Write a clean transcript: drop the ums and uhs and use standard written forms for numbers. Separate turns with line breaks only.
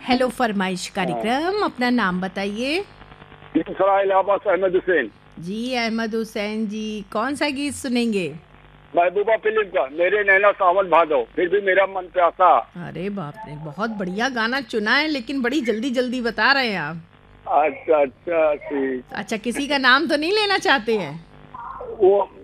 Hello फरमाइश कार्यक्रम, अपना नाम बताइए।
सराय इलाहाबाद से अहमद हुसैन।
जी अहमद हुसैन जी, कौन सा गीत सुनेंगे?
महबूबा फिल्म का मेरे नैना सावन भादो फिर भी मेरा मन प्यासा।
अरे बाप रे, बहुत बढ़िया गाना चुना है, लेकिन बड़ी जल्दी जल्दी बता रहे हैं आप।
अच्छा अच्छा ठीक।
अच्छा, किसी का नाम तो नहीं लेना चाहते हैं?
वो